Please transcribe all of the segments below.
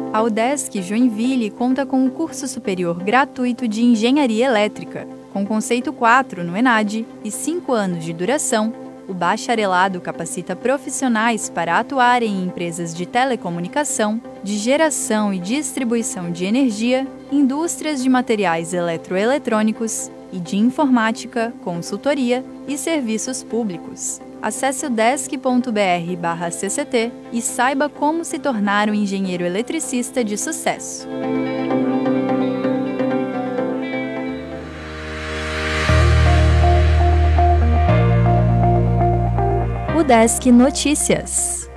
A UDESC Joinville conta com um curso superior gratuito de Engenharia Elétrica, com conceito 4 no ENAD e 5 anos de duração. O bacharelado capacita profissionais para atuarem em empresas de telecomunicação, de geração e distribuição de energia, indústrias de materiais eletroeletrônicos e de informática, consultoria e serviços públicos. Acesse udesc.br/cct e saiba como se tornar um engenheiro eletricista de sucesso. UDESC Notícias.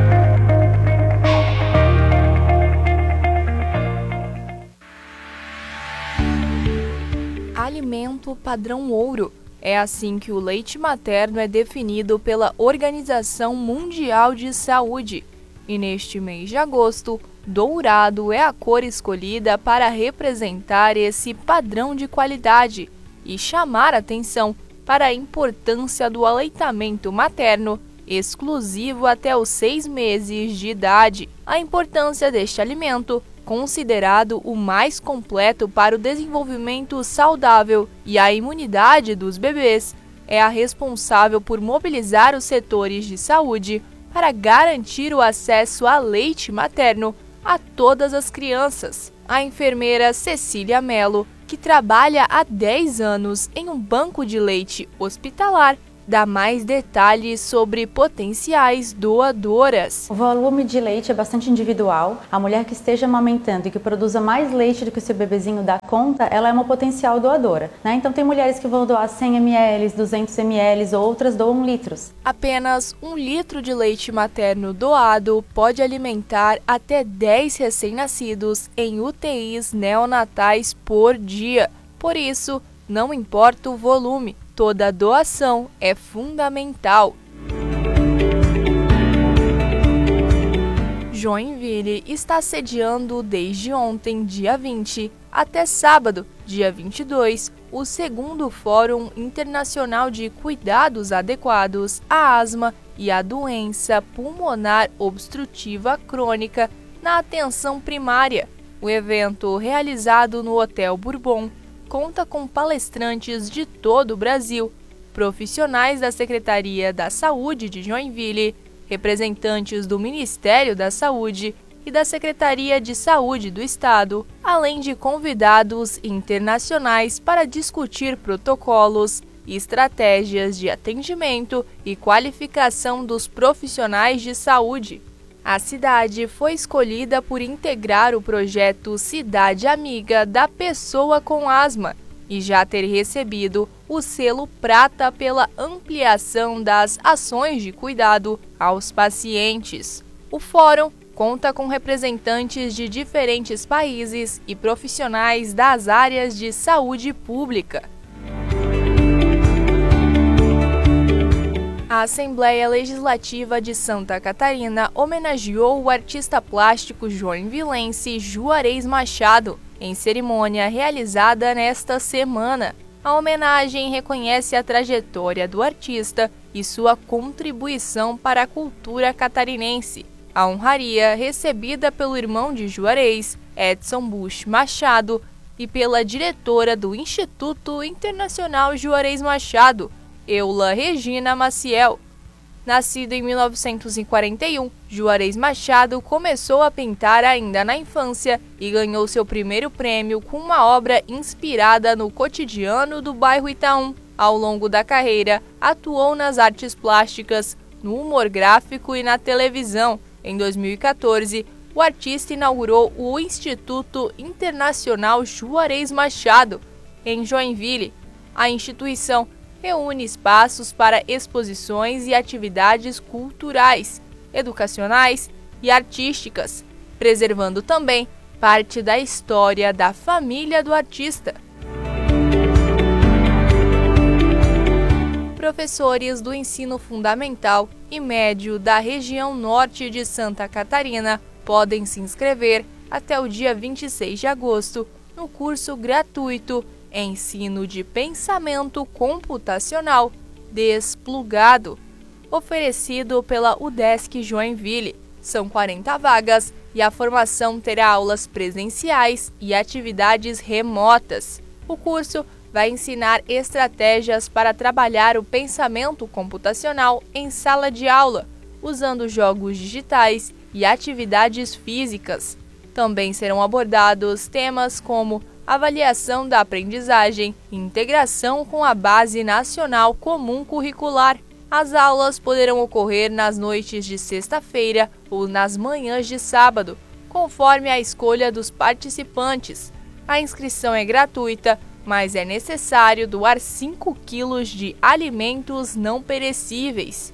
Alimento padrão ouro. É assim que o leite materno é definido pela Organização Mundial de Saúde. E neste mês de agosto, dourado é a cor escolhida para representar esse padrão de qualidade e chamar atenção para a importância do aleitamento materno exclusivo até os 6 meses de idade. A importância deste alimento, considerado o mais completo para o desenvolvimento saudável e a imunidade dos bebês, é a responsável por mobilizar os setores de saúde para garantir o acesso a leite materno a todas as crianças. A enfermeira Cecília Mello, que trabalha há 10 anos em um banco de leite hospitalar, dá mais detalhes sobre potenciais doadoras. O volume de leite é bastante individual. A mulher que esteja amamentando e que produza mais leite do que o seu bebezinho dá conta, ela é uma potencial doadora, né? Então tem mulheres que vão doar 100 ml, 200 ml, outras doam litros. Apenas 1 litro de leite materno doado pode alimentar até 10 recém-nascidos em UTIs neonatais por dia. Por isso, não importa o volume, toda doação é fundamental. Joinville está sediando desde ontem, dia 20, até sábado, dia 22, o 2º Fórum Internacional de Cuidados Adequados à Asma e à Doença Pulmonar Obstrutiva Crônica na Atenção Primária. O evento, realizado no Hotel Bourbon, conta com palestrantes de todo o Brasil, profissionais da Secretaria da Saúde de Joinville, representantes do Ministério da Saúde e da Secretaria de Saúde do Estado, além de convidados internacionais para discutir protocolos, estratégias de atendimento e qualificação dos profissionais de saúde. A cidade foi escolhida por integrar o projeto Cidade Amiga da Pessoa com Asma e já ter recebido o selo Prata pela ampliação das ações de cuidado aos pacientes. O fórum conta com representantes de diferentes países e profissionais das áreas de saúde pública. A Assembleia Legislativa de Santa Catarina homenageou o artista plástico joinvilense Juarez Machado, em cerimônia realizada nesta semana. A homenagem reconhece a trajetória do artista e sua contribuição para a cultura catarinense. A honraria, recebida pelo irmão de Juarez, Edson Bush Machado, e pela diretora do Instituto Internacional Juarez Machado, Eula Regina Maciel. Nascido em 1941, Juarez Machado começou a pintar ainda na infância e ganhou seu primeiro prêmio com uma obra inspirada no cotidiano do bairro Itaú. Ao longo da carreira, atuou nas artes plásticas, no humor gráfico e na televisão. Em 2014, o artista inaugurou o Instituto Internacional Juarez Machado, em Joinville. A instituição reúne espaços para exposições e atividades culturais, educacionais e artísticas, preservando também parte da história da família do artista. Professores do ensino fundamental e médio da região norte de Santa Catarina podem se inscrever até o dia 26 de agosto no curso gratuito Ensino de Pensamento Computacional Desplugado, oferecido pela UDESC Joinville. São 40 vagas e a formação terá aulas presenciais e atividades remotas. O curso vai ensinar estratégias para trabalhar o pensamento computacional em sala de aula, usando jogos digitais e atividades físicas. Também serão abordados temas como avaliação da aprendizagem e integração com a Base Nacional Comum Curricular. As aulas poderão ocorrer nas noites de sexta-feira ou nas manhãs de sábado, conforme a escolha dos participantes. A inscrição é gratuita, mas é necessário doar 5 quilos de alimentos não perecíveis.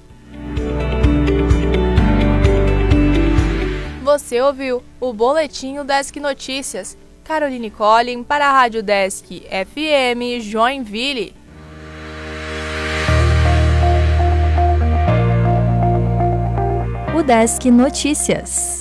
Você ouviu o Boletim Desk Notícias. Caroline Collin para a Rádio Desk FM Joinville. O Desk Notícias.